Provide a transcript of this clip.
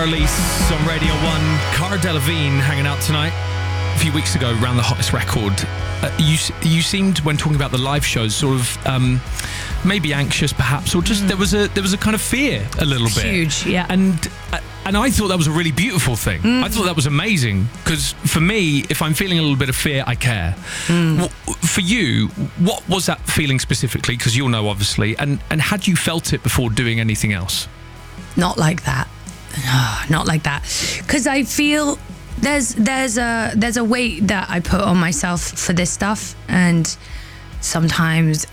Release on Radio 1. Cara Delevingne hanging out tonight. A few weeks ago, around the hottest record, you seemed, when talking about the live shows, sort of maybe anxious, perhaps, or just there was a kind of fear a little bit. Huge, yeah. And I thought that was a really beautiful thing. I thought that was amazing, because for me, if I'm feeling a little bit of fear, I care. For you, what was that feeling specifically? Because you'll know, obviously, and had you felt it before doing anything else? Not like that. No, not like that. Because I feel there's a weight that I put on myself for this stuff, and sometimes